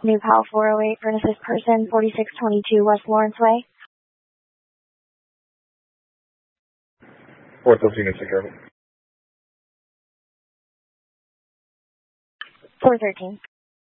New Pal 408 for an assist person, 4622 West Lawrence Way. 413 and take care of it. 413.